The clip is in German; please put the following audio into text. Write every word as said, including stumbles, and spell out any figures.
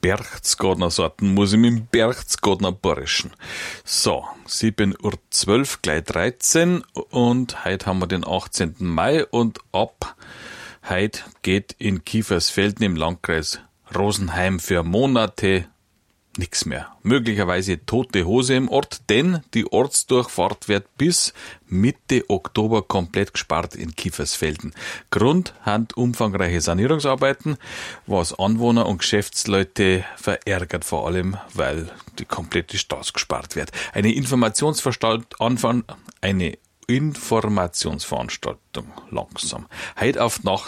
Berchtesgadener Sorten muss ich mit dem Berchtesgadener barischen. So, sieben Uhr zwölf, gleich dreizehn und heute haben wir den achtzehnten Mai und ab heute geht in Kiefersfelden im Landkreis Rosenheim für Monate nix mehr. Möglicherweise tote Hose im Ort, denn die Ortsdurchfahrt wird bis Mitte Oktober komplett gesperrt in Kiefersfelden. Grund sind umfangreiche Sanierungsarbeiten, was Anwohner und Geschäftsleute verärgert, vor allem, weil die komplette Straße gesperrt wird. Eine Informationsveranstaltung, eine Informationsveranstaltung langsam. Heute auf Nacht